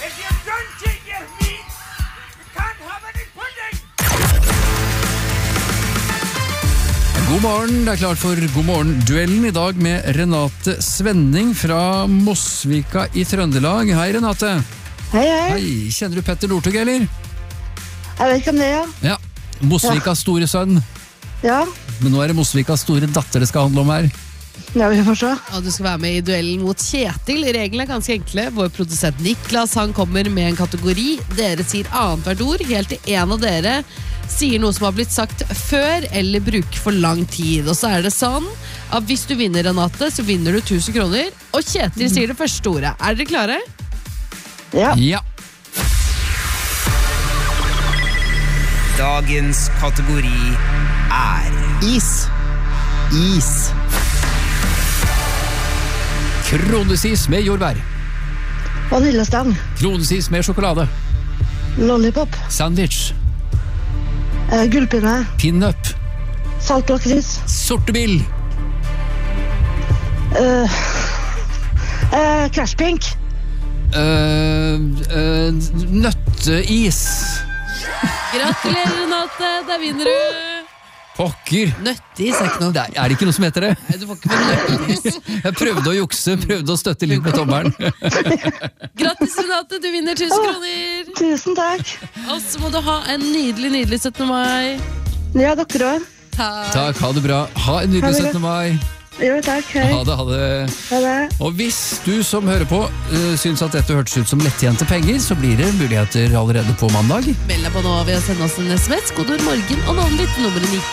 If you don't eat your meat, you can't have any pudding! God morgen, det klart for God morgen-duellen i dag med Renate Svenning fra Mosvika i Trøndelag. Hei Renate. Hei, hei. Hei, kjenner du Petter Northug, eller? Jeg vet ikke om det, ja. Ja, Mosvikas store sønn. Ja, Men nå det Mosvikas store datter det skal handle om her. ja vi får se. Og du skal være med i duellen mot Kjetil. Reglene ganske enkle. Vår produsent Niklas han kommer med en kategori. Dere sier annet hvert ord, helt til en av dere sier noe som har blitt sagt før eller bruker for lang tid. Og så det sånn at hvis du vinner, Renate, så vinner du 1000 kroner. Og Kjetil sier det første ordet. Dere klare? Ja. Ja. Dagens kategori Is. Is. Kronesis med jordbær. Vaniljestang. Kronesis med sjokolade. Lollipop. Sandwich. Gullpinne. Pinup. Salt lakris. Sortebil. Crashpink. Nøtteis. Gratulerer, Renate. Der vinner du. Pokker. Nøtteis ikke noe. Det det ikke noe som heter det? Nei, du får ikke med nøtteis. Jeg prøvde å jukse, prøvde å støtte litt med tommelen. Grattis, Renate. Du vinner 1000 kroner. Tusen takk. Og så må du ha en nydelig 17. mai. Ja, dere også. Takk, ha det bra. Ha en nydelig 17. mai. Jo, takk. Hei. Ha det, ha det. Ha det. Og hvis du som hører på syns at dette hørtes ut som lettjente penger, så blir det muligheter allerede på mandag. Meld deg på nå ved å sende oss en SMS, kodord morgen og navnet ditt, nummeret